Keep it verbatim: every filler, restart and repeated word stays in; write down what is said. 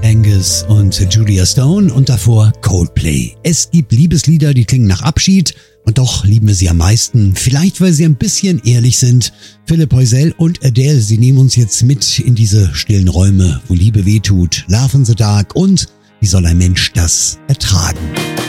Angus und Julia Stone und davor Coldplay. Es gibt Liebeslieder, die klingen nach Abschied und doch lieben wir sie am meisten. Vielleicht, weil sie ein bisschen ehrlich sind. Philipp Heusel und Adele, sie nehmen uns jetzt mit in diese stillen Räume, wo Liebe wehtut. Love in the Dark und wie soll ein Mensch das ertragen?